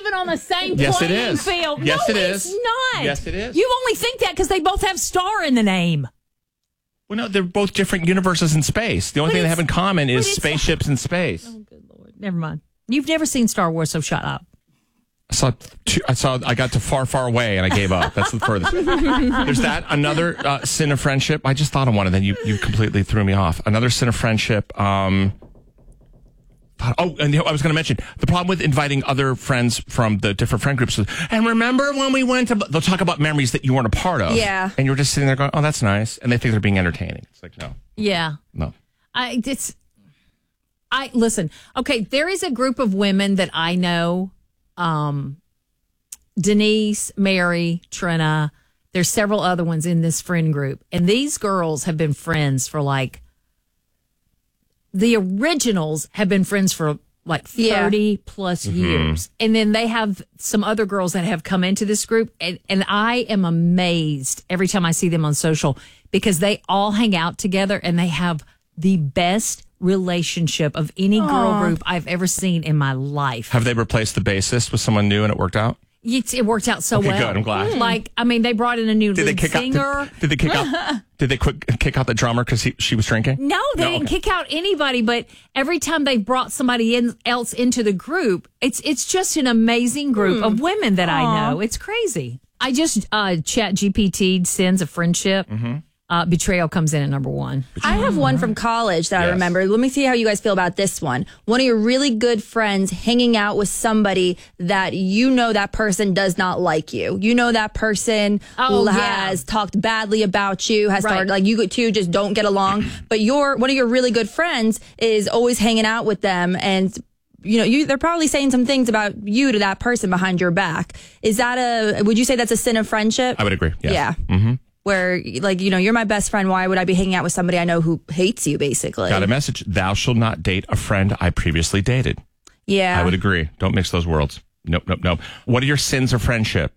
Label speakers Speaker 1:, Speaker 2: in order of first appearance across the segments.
Speaker 1: even on the same
Speaker 2: Yes,
Speaker 1: playing
Speaker 2: it is.
Speaker 1: field.
Speaker 2: Yes,
Speaker 1: no,
Speaker 2: it is.
Speaker 1: It's not.
Speaker 2: Yes, it is.
Speaker 1: You only think that because they both have star in the name.
Speaker 2: Well, no, they're both different universes in space. The only thing they have in common is spaceships in space.
Speaker 1: Oh, good Lord. Never mind. You've never seen Star Wars, so shut up.
Speaker 2: I got to far, far away and I gave up. That's the furthest. There's that. Another sin of friendship. I just thought of one and then you completely threw me off. Another sin of friendship. And I was going to mention the problem with inviting other friends from the different friend groups. And remember when we went to, they'll talk about memories that you weren't a part of.
Speaker 3: Yeah.
Speaker 2: And you're just sitting there going, oh, that's nice. And they think they're being entertaining. It's like, no.
Speaker 1: Yeah.
Speaker 2: No.
Speaker 1: Listen, okay, there is a group of women that I know, Denise, Mary, Trina, there's several other ones in this friend group. And these girls have been friends for the originals have been friends for 30 plus years. And then they have some other girls that have come into this group. And I am amazed every time I see them on social because they all hang out together and they have the best relationship of any girl group I've ever seen in my life.
Speaker 2: Have they replaced the bassist with someone new and it worked out?
Speaker 1: It worked out so well.
Speaker 2: Okay, good. I'm glad.
Speaker 1: They brought in a new lead singer.
Speaker 2: Did they kick out the drummer because she was drinking?
Speaker 1: No, they didn't kick out anybody. But every time they brought somebody else into the group, it's just an amazing group of women that I know. It's crazy. I just chat GPT'd sins of friendship. Betrayal comes in at number 1.
Speaker 3: I have one from college that I remember. Let me see how you guys feel about this one. One of your really good friends hanging out with somebody that you know that person does not like you. You know that person has talked badly about you, has started you two just don't get along. But one of your really good friends is always hanging out with them and they're probably saying some things about you to that person behind your back. Would you say that's a sin of friendship?
Speaker 2: I would agree. Yes.
Speaker 3: Yeah. Mm-hmm. Where, you're my best friend. Why would I be hanging out with somebody I know who hates you, basically?
Speaker 2: Got a message. Thou shalt not date a friend I previously dated.
Speaker 3: Yeah.
Speaker 2: I would agree. Don't mix those worlds. Nope. What are your sins of friendship?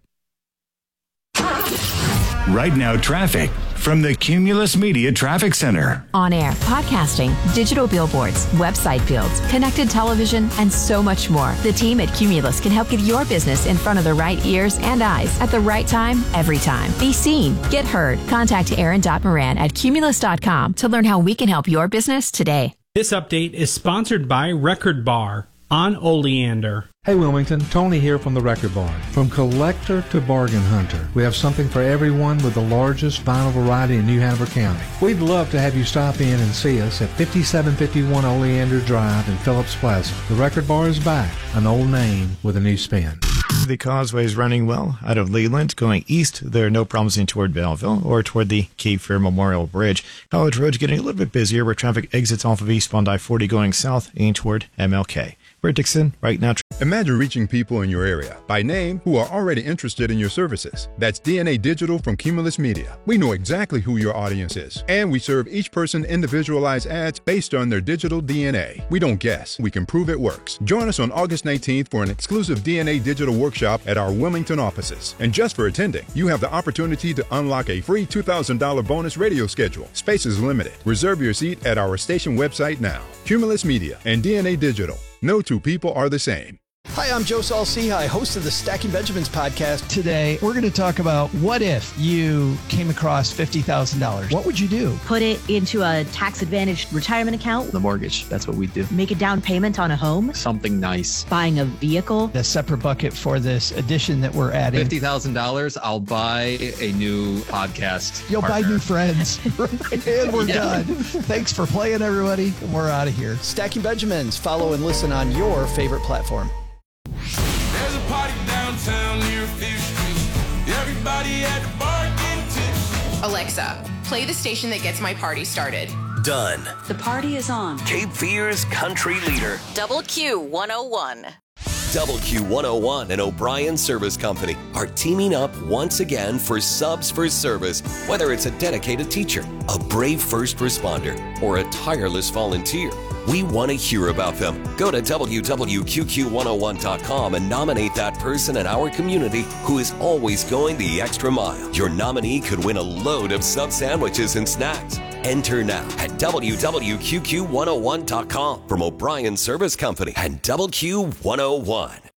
Speaker 4: Right now, traffic from the Cumulus Media Traffic Center.
Speaker 5: On air, podcasting, digital billboards, website builds, connected television, and so much more. The team at Cumulus can help get your business in front of the right ears and eyes at the right time, every time. Be seen, get heard. Contact Aaron.Moran at Cumulus.com to learn how we can help your business today.
Speaker 6: This update is sponsored by Record Bar on Oleander.
Speaker 7: Hey Wilmington, Tony here from the Record Bar. From collector to bargain hunter, we have something for everyone with the largest vinyl variety in New Hanover County. We'd love to have you stop in and see us at 5751 Oleander Drive in Phillips Plaza. The Record Bar is back, an old name with a new spin.
Speaker 8: The causeway is running well out of Leland. Going east, there are no problems in toward Belleville or toward the Cape Fear Memorial Bridge. College Road's getting a little bit busier where traffic exits off of eastbound I-40 going south and toward MLK. We're Dixon, right now.
Speaker 9: Imagine reaching people in your area by name who are already interested in your services. That's DNA Digital from Cumulus Media. We know exactly who your audience is, and we serve each person individualized ads based on their digital DNA. We don't guess, we can prove it works. Join us on August 19th for an exclusive DNA Digital workshop at our Wilmington offices. And just for attending, you have the opportunity to unlock a free $2,000 bonus radio schedule. Space is limited. Reserve your seat at our station website now. Cumulus Media and DNA Digital. No two people are the same.
Speaker 10: Hi, I'm Joe Saul-Sehy, host of the Stacking Benjamins podcast. Today, we're going to talk about what if you came across $50,000? What would you do?
Speaker 11: Put it into a tax-advantaged retirement account.
Speaker 12: The mortgage, that's what we do.
Speaker 11: Make a down payment on a home.
Speaker 12: Something nice.
Speaker 11: Buying a vehicle.
Speaker 10: A separate bucket for this addition that we're adding.
Speaker 12: $50,000, I'll buy a new podcast
Speaker 10: You'll
Speaker 12: partner.
Speaker 10: buy new friends. And we're done. Thanks for playing, everybody. We're out of here. Stacking Benjamins. Follow and listen on your favorite platform.
Speaker 13: There's a party downtown near Fifth Street. Everybody at the bar getting tipsy.
Speaker 14: Alexa, play the station that gets my party started.
Speaker 15: Done.
Speaker 16: The party is on.
Speaker 15: Cape Fear's country leader.
Speaker 17: Double Q 101.
Speaker 15: Double Q 101 and O'Brien Service Company are teaming up once again for Subs for Service. Whether it's a dedicated teacher, a brave first responder, or a tireless volunteer, we want to hear about them. Go to www.QQ101.com and nominate that person in our community who is always going the extra mile. Your nominee could win a load of sub sandwiches and snacks. Enter now at www.QQ101.com from O'Brien Service Company and WQ101.